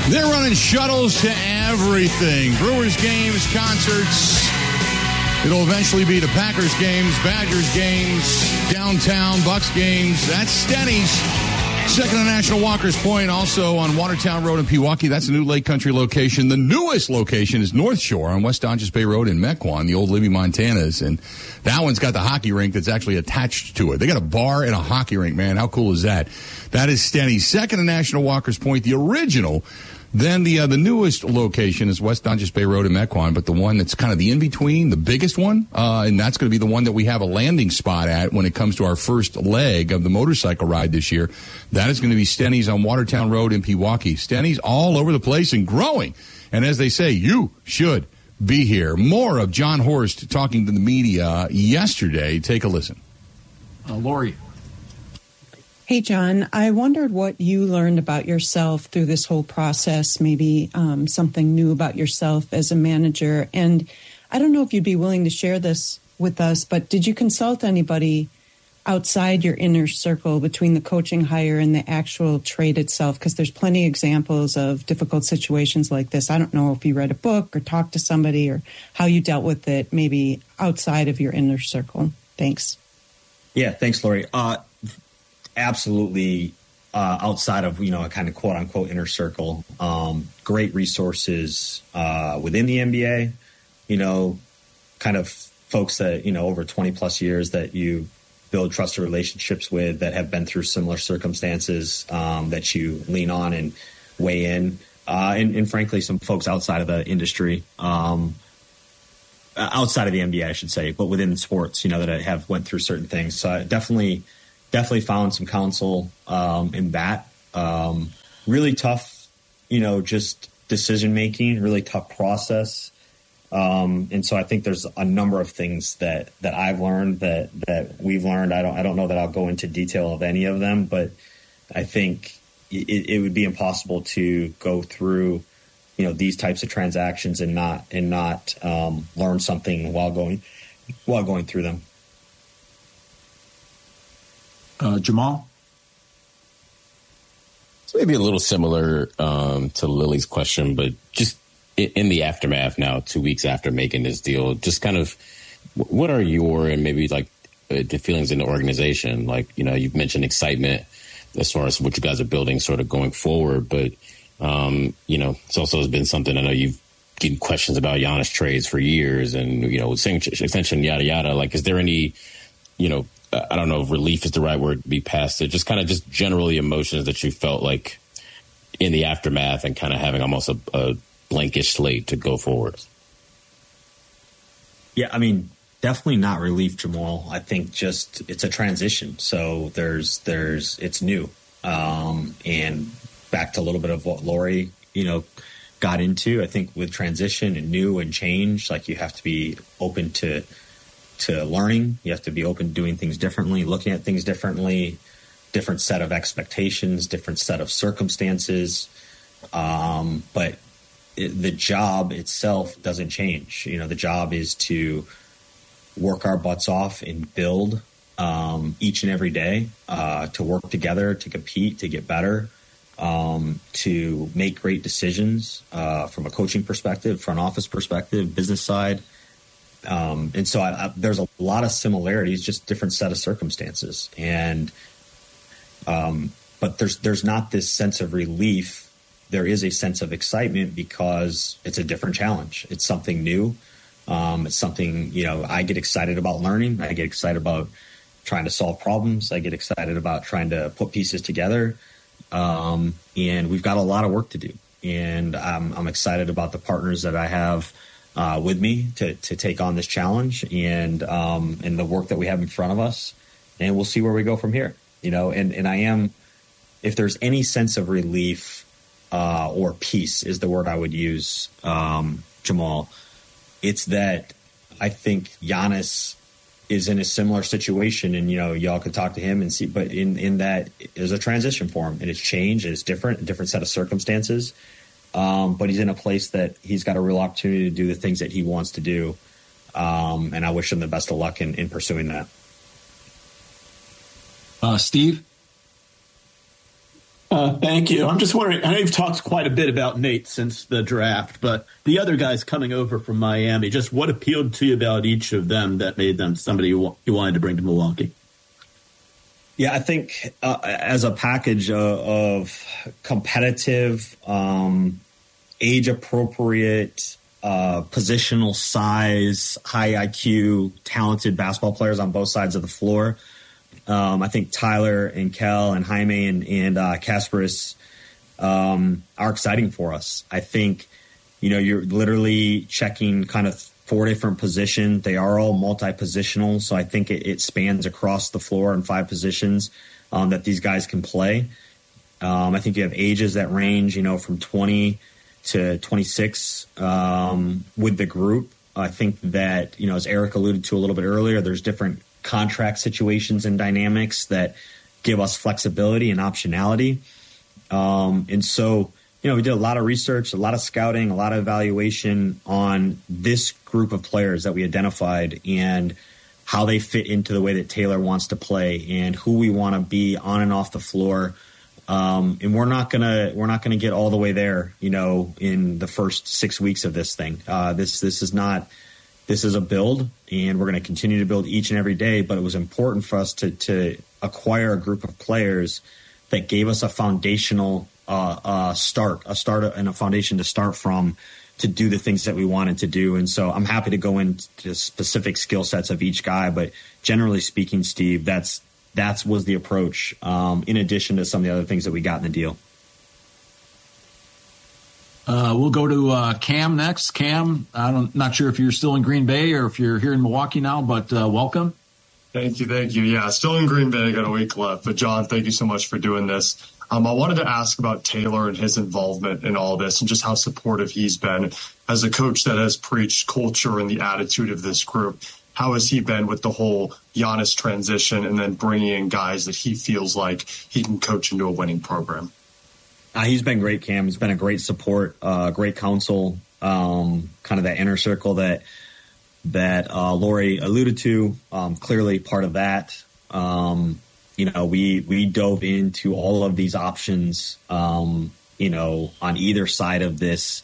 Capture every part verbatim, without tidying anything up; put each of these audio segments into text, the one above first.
They're running shuttles to everything. Brewers games, concerts. It'll eventually be the Packers games, Badgers games, downtown Bucks games. That's Stenny's. Second to National Walker's Point, also on Watertown Road in Pewaukee. That's a new Lake Country location. The newest location is North Shore on West Donges Bay Road in Mequon, the old Libby Montanas. And that one's got the hockey rink that's actually attached to it. They got a bar and a hockey rink, man. How cool is that? That is Stenny's. Second to National Walker's Point, the original. Then the uh, the newest location is West Donges Bay Road in Mequon, but the one that's kind of the in-between, the biggest one, uh, and that's going to be the one that we have a landing spot at when it comes to our first leg of the motorcycle ride this year. That is going to be Stenny's on Watertown Road in Pewaukee. Stenny's all over the place and growing. And as they say, you should be here. More of John Horst talking to the media yesterday. Take a listen. Uh, Lori. Hey, John, I wondered what you learned about yourself through this whole process, maybe um, something new about yourself as a manager. And I don't know if you'd be willing to share this with us, but did you consult anybody outside your inner circle between the coaching hire and the actual trade itself? Because there's plenty of examples of difficult situations like this. I don't know if you read a book or talked to somebody or how you dealt with it, maybe outside of your inner circle. Thanks. Yeah, thanks, Lori. Uh, Absolutely, uh, outside of, you know, a kind of quote unquote inner circle, um, great resources uh, within the N B A, you know, kind of folks that, you know, over twenty plus years that you build trusted relationships with that have been through similar circumstances um, that you lean on and weigh in. Uh, and, and frankly, some folks outside of the industry, um, outside of the N B A, I should say, but within sports, you know, that have went through certain things. So I definitely. Definitely found some counsel um, in that. Um, really tough, you know, just decision making, really tough process. Um, and so I think there's a number of things that, that I've learned that, that we've learned. I don't I don't know that I'll go into detail of any of them, but I think it, it would be impossible to go through, you know, these types of transactions and not and not um, learn something while going while going through them. Uh, Jamal? So maybe a little similar um, to Lily's question, but just in, in the aftermath now, two weeks after making this deal, just kind of what are your and maybe like uh, the feelings in the organization? Like, you know, you've mentioned excitement as far as what you guys are building sort of going forward, but, um, you know, it's also has been something I know you've getting questions about Giannis trades for years and, you know, extension, yada, yada. Like, is there any, you know, I don't know if relief is the right word to be past it, just kind of just generally emotions that you felt like in the aftermath and kind of having almost a, a blankish slate to go forward. Yeah, I mean, definitely not relief, Jamal. I think just it's a transition. So there's there's it's new. Um, and back to a little bit of what Lori, you know, got into, I think with transition and new and change, like you have to be open to to learning. You have to be open to doing things differently, looking at things differently, different set of expectations, different set of circumstances. Um, but it, the job itself doesn't change. You know, the job is to work our butts off and build um, each and every day, uh, to work together, to compete, to get better, um, to make great decisions uh, from a coaching perspective, front office perspective, business side. Um, and so I, I, there's a lot of similarities, just different set of circumstances. And, um, but there's, there's not this sense of relief. There is a sense of excitement because it's a different challenge. It's something new. Um, it's something, you know, I get excited about learning. I get excited about trying to solve problems. I get excited about trying to put pieces together. Um, and we've got a lot of work to do. And I'm, I'm excited about the partners that I have Uh, with me to, to take on this challenge and um, and the work that we have in front of us, and we'll see where we go from here. You know, and, and I am, if there's any sense of relief uh, or peace is the word I would use, um, Jamal, it's that I think Giannis is in a similar situation, and you know, y'all could talk to him and see, but in in that there's a transition for him, and it's changed, and it's different, a different set of circumstances. Um, but he's in a place that he's got a real opportunity to do the things that he wants to do. Um, and I wish him the best of luck in, in pursuing that. Uh, Steve? Uh, thank you. I'm just wondering, I know you've talked quite a bit about Nate since the draft, but the other guys coming over from Miami, just what appealed to you about each of them that made them somebody you, you wanted to bring to Milwaukee? Yeah, I think uh, as a package of, of competitive, um, age-appropriate, uh, positional size, high I Q, talented basketball players on both sides of the floor, Um, I think Tyler and Kel and Jaime and, and uh, Kasparis um, are exciting for us. I think, you know, you're literally checking kind of four different positions. They are all multi-positional, so I think it, it spans across the floor in five positions um, that these guys can play. Um, I think you have ages that range, you know, from twenty to twenty-six um, with the group. I think that, you know, as Eric alluded to a little bit earlier, there's different contract situations and dynamics that give us flexibility and optionality. Um, and so, you know, we did a lot of research, a lot of scouting, a lot of evaluation on this group of players that we identified and how they fit into the way that Taylor wants to play and who we want to be on and off the floor. Um, and we're not gonna we're not gonna get all the way there, you know, in the first six weeks of this thing. Uh, this this is not. This is a build, and we're going to continue to build each and every day, but it was important for us to, to acquire a group of players that gave us a foundational uh, uh, start, a start and a foundation to start from to do the things that we wanted to do. And so I'm happy to go into specific skill sets of each guy, but generally speaking, Steve, that's that's was the approach, um, in addition to some of the other things that we got in the deal. Uh, we'll go to uh, Cam next. Cam, I'm not sure if you're still in Green Bay or if you're here in Milwaukee now, but uh, welcome. Thank you, thank you. Yeah, still in Green Bay. I got a week left. But, John, thank you so much for doing this. Um, I wanted to ask about Taylor and his involvement in all this and just how supportive he's been. As a coach that has preached culture and the attitude of this group, how has he been with the whole Giannis transition and then bringing in guys that he feels like he can coach into a winning program? Uh, he's been great, Cam. He's been a great support, uh, great counsel, um, kind of that inner circle that that uh, Lori alluded to. Um, clearly part of that. Um, you know, we we dove into all of these options, um, you know, on either side of this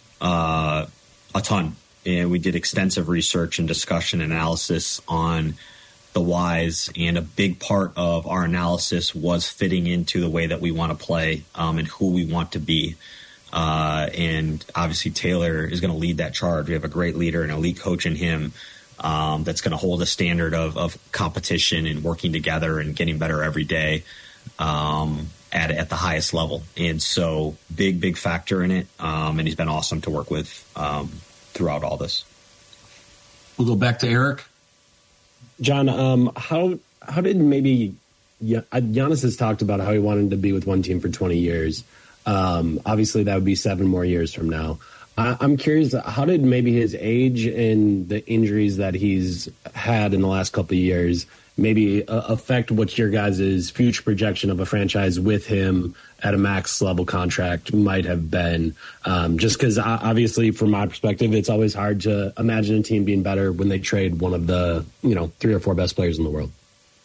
uh, a ton. And we did extensive research and discussion analysis on the whys, and a big part of our analysis was fitting into the way that we want to play um, and who we want to be. Uh, and obviously Taylor is going to lead that charge. We have a great leader and elite coach in him um, that's going to hold a standard of, of competition and working together and getting better every day um, at at the highest level. And so big, big factor in it. Um, and he's been awesome to work with um, throughout all this. We'll go back to Eric. John, um, how how did maybe Giannis has talked about how he wanted to be with one team for twenty years. Um, obviously, that would be seven more years from now. I, I'm curious, how did maybe his age and the injuries that he's had in the last couple of years maybe uh, affect what your guys' future projection of a franchise with him at a max level contract might have been? Um, just because obviously from my perspective, it's always hard to imagine a team being better when they trade one of the, you know, three or four best players in the world.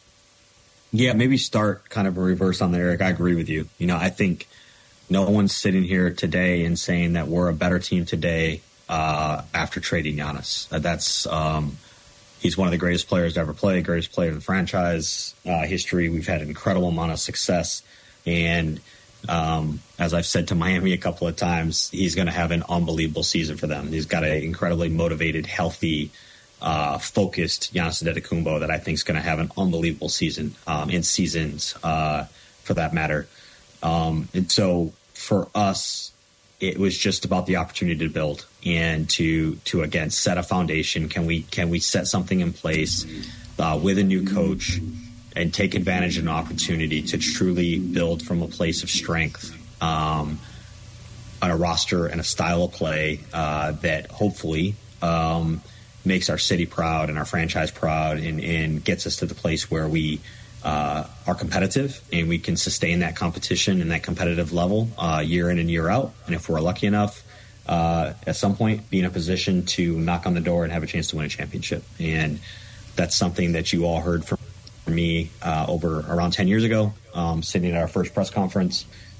Yeah, maybe start kind of a reverse on that, Eric. I agree with you. You know, I think no one's sitting here today and saying that we're a better team today uh, after trading Giannis. Uh, that's um, he's one of the greatest players to ever play, greatest player in the franchise uh, history. We've had an incredible amount of success. And um, as I've said to Miami a couple of times, he's going to have an unbelievable season for them. He's got an incredibly motivated, healthy, uh, focused Giannis Antetokounmpo that I think is going to have an unbelievable season um, and seasons uh, for that matter. Um, and so for us, it was just about the opportunity to build and to, to again, set a foundation. Can we, can we set something in place uh, with a new coach and take advantage of an opportunity to truly build from a place of strength um, on a roster and a style of play uh, that hopefully um, makes our city proud and our franchise proud and, and gets us to the place where we uh, are competitive and we can sustain that competition and that competitive level uh, year in and year out. And if we're lucky enough, uh, at some point be in a position to knock on the door and have a chance to win a championship. And that's something that you all heard from me uh, over around ten years ago, um, sitting at our first press conference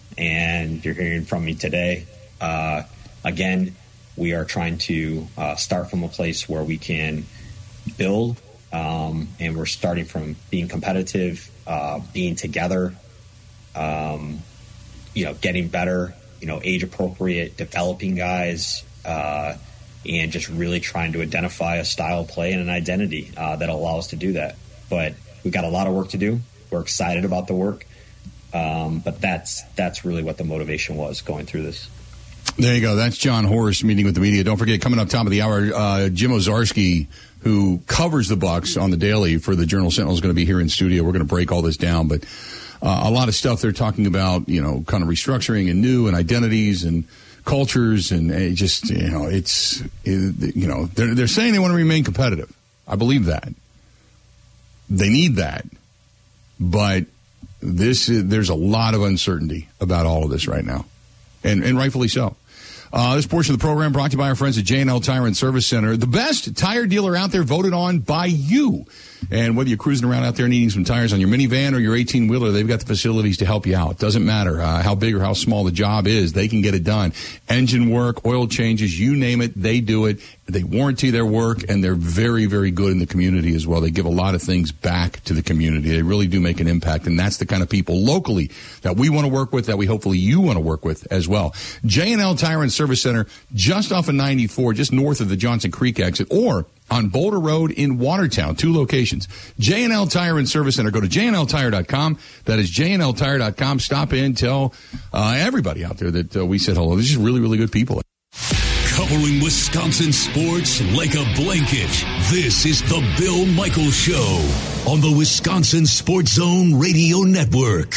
and you're hearing from me today. Uh, again, we are trying to uh, start from a place where we can build, um, and we're starting from being competitive, uh, being together, um, you know, getting better, you know, age appropriate, developing guys, uh, and just really trying to identify a style of play and an identity uh, that allows us to do that. But we've got a lot of work to do. We're excited about the work, um, but that's that's really what the motivation was going through this. There you go. That's John Horst meeting with the media. Don't forget, coming up top of the hour, uh, Jim Owczarski, who covers the Bucs on the Daily for the Journal Sentinel, is going to be here in studio. We're going to break all this down, but uh, a lot of stuff they're talking about, you know, kind of restructuring and new and identities and cultures, and it just, you know, it's, it, you know, they're, they're saying they want to remain competitive. I believe that. They need that. But this is, there's a lot of uncertainty about all of this right now, and, and rightfully so. Uh, this portion of the program brought to you by our friends at J and L Tire and Service Center, the best tire dealer out there, voted on by you. And whether you're cruising around out there needing some tires on your minivan or your eighteen-wheeler, they've got the facilities to help you out. Doesn't matter uh, how big or how small the job is, they can get it done. Engine work, oil changes, you name it, they do it. They warranty their work, and they're very, very good in the community as well. They give a lot of things back to the community. They really do make an impact, and that's the kind of people locally that we want to work with, that we hopefully you want to work with as well. J and L Tire and Service Center, just off of ninety-four, just north of the Johnson Creek exit, or on Boulder Road in Watertown, two locations. J and L Tire and Service Center. Go to J N L tire dot com. That is J N L tire dot com. Stop in, tell uh, everybody out there that uh, we said hello. These are really, really good people. Covering Wisconsin sports like a blanket, this is the Bill Michaels Show on the Wisconsin Sports Zone Radio Network.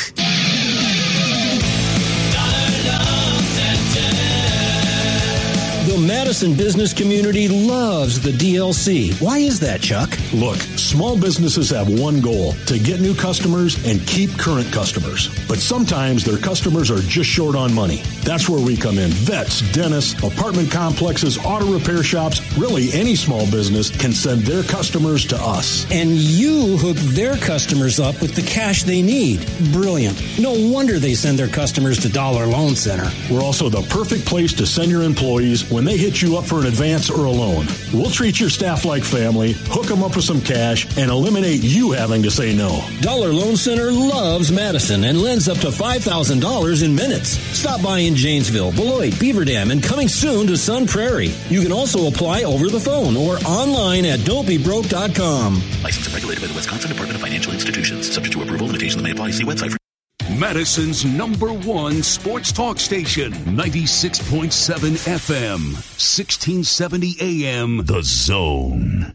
The Madison business community loves the D L C. Why is that, Chuck? Look, small businesses have one goal: to get new customers and keep current customers. But sometimes their customers are just short on money. That's where we come in. Vets, dentists, apartment complexes, auto repair shops, really any small business can send their customers to us. And you hook their customers up with the cash they need. Brilliant. No wonder they send their customers to Dollar Loan Center. We're also the perfect place to send your employees when they hit you up for an advance or a loan. We'll treat your staff like family, hook them up with some cash, and eliminate you having to say no. Dollar Loan Center loves Madison and lends up to five thousand dollars in minutes. Stop by in Janesville, Beloit, Beaver Dam, and coming soon to Sun Prairie. You can also apply over the phone or online at don't be broke dot com. Licensed and regulated by the Wisconsin Department of Financial Institutions. Subject to approval. Limitations may apply. See website for Madison's number one sports talk station, ninety-six point seven F M, sixteen seventy A M, The Zone.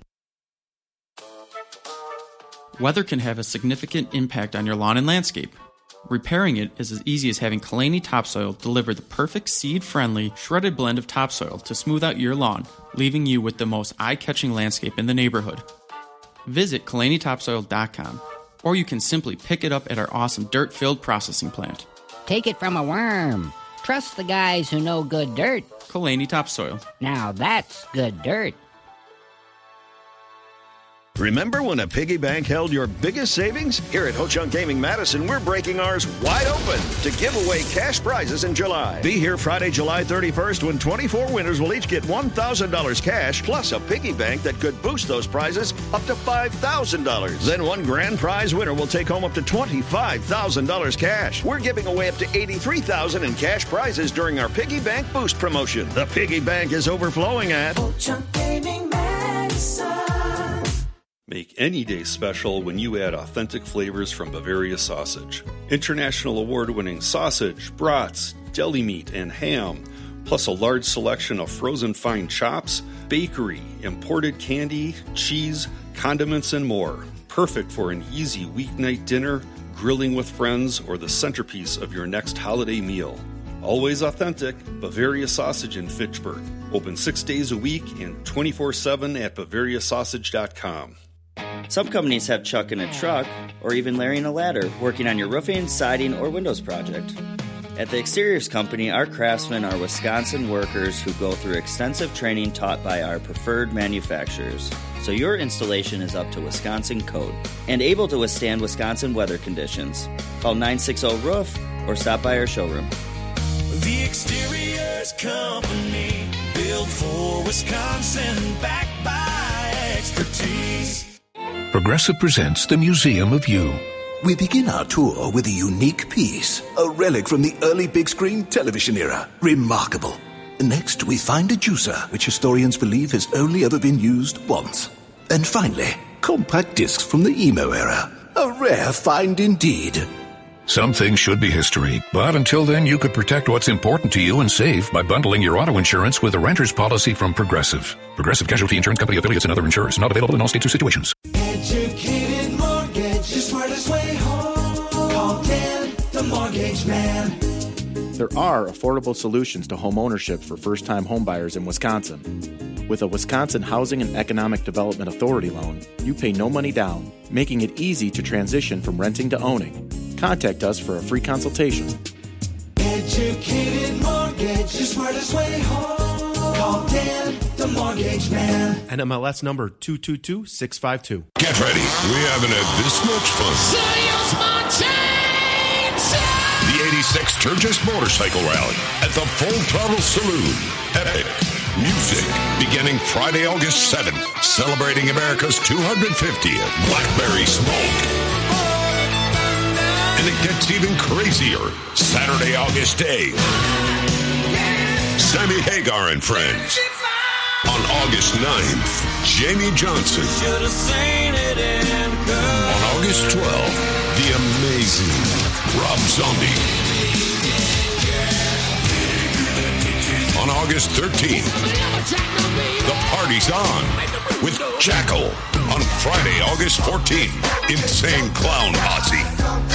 Weather can have a significant impact on your lawn and landscape. Repairing it is as easy as having Kalani Topsoil deliver the perfect seed-friendly, shredded blend of topsoil to smooth out your lawn, leaving you with the most eye-catching landscape in the neighborhood. Visit Kalani Topsoil dot com. Or you can simply pick it up at our awesome dirt-filled processing plant. Take it from a worm. Trust the guys who know good dirt. Kalani Topsoil. Now that's good dirt. Remember when a piggy bank held your biggest savings? Here at Ho-Chunk Gaming Madison, we're breaking ours wide open to give away cash prizes in July. Be here Friday, July thirty-first, when twenty-four winners will each get one thousand dollars cash, plus a piggy bank that could boost those prizes up to five thousand dollars. Then one grand prize winner will take home up to twenty-five thousand dollars cash. We're giving away up to eighty-three thousand dollars in cash prizes during our Piggy Bank Boost promotion. The piggy bank is overflowing at Ho-Chunk Gaming Madison. Make any day special when you add authentic flavors from Bavaria Sausage. International award-winning sausage, brats, deli meat, and ham, plus a large selection of frozen fine chops, bakery, imported candy, cheese, condiments, and more. Perfect for an easy weeknight dinner, grilling with friends, or the centerpiece of your next holiday meal. Always authentic, Bavaria Sausage in Fitchburg. Open six days a week and twenty-four seven at Bavaria Sausage dot com. Some companies have Chuck in a truck, or even Larry in a ladder, working on your roofing, siding, or windows project. At the Exteriors Company, our craftsmen are Wisconsin workers who go through extensive training taught by our preferred manufacturers, so your installation is up to Wisconsin code and able to withstand Wisconsin weather conditions. Call nine six zero roof or stop by our showroom. The Exteriors Company, built for Wisconsin, backed by expertise. Progressive presents the Museum of You. We begin our tour with a unique piece, a relic from the early big screen television era. Remarkable. Next, we find a juicer, which historians believe has only ever been used once. And finally, compact discs from the emo era. A rare find indeed. Some things should be history, but until then, you could protect what's important to you and save by bundling your auto insurance with a renter's policy from Progressive. Progressive Casualty Insurance Company affiliates and other insurers. Not available in all states or situations. Educated mortgage, the smartest way home. Call Dan, the mortgage man. There are affordable solutions to home ownership for first-time homebuyers in Wisconsin. With a Wisconsin Housing and Economic Development Authority loan, you pay no money down, making it easy to transition from renting to owning. Contact us for a free consultation. Educated mortgage, the smartest way home. Call Dan, the mortgage man. N M L S number two two two six five two. Get ready. We haven't had this much fun. The eighty-six Sturgis Motorcycle Rally at the Full Throttle Saloon. Epic music beginning Friday, August seventh, celebrating America's two hundred fiftieth Blackberry Smoke. And it gets even crazier Saturday, August eighth. Sammy Hagar and Friends. On August ninth, Jamie Johnson. On August twelfth, the amazing Rob Zombie. On August thirteenth, the party's on with Jackal. On Friday, August fourteenth, Insane Clown Posse.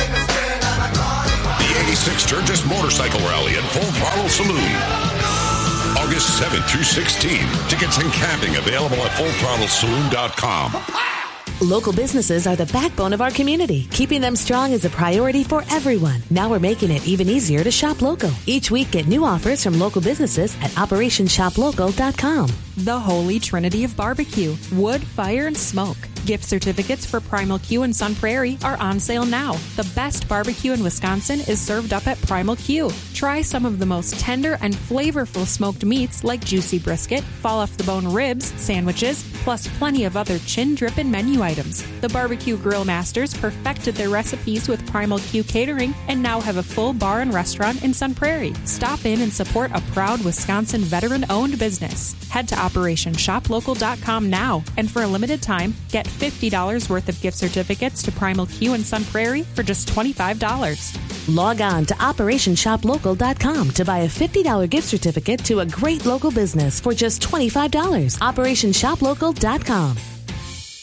The eighty-six Sturgis Motorcycle Rally at Full Throttle Saloon. August seventh through sixteenth. Tickets and camping available at full throttle saloon dot com. Local businesses are the backbone of our community. Keeping them strong is a priority for everyone. Now we're making it even easier to shop local. Each week, get new offers from local businesses at operation shop local dot com. The Holy Trinity of Barbecue. Wood, fire, and smoke. Gift certificates for Primal Q and Sun Prairie are on sale now. The best barbecue in Wisconsin is served up at Primal Q. Try some of the most tender and flavorful smoked meats like juicy brisket, fall-off-the-bone ribs, sandwiches, plus plenty of other chin-dripping menu items. The barbecue grill masters perfected their recipes with Primal Q Catering and now have a full bar and restaurant in Sun Prairie. Stop in and support a proud Wisconsin veteran-owned business. Head to operation shop local dot com now, and for a limited time, get fifty dollars worth of gift certificates to Primal Q and Sun Prairie for just twenty-five dollars. Log on to operation shop local dot com to buy a fifty dollars gift certificate to a great local business for just twenty-five dollars. operation shop local dot com.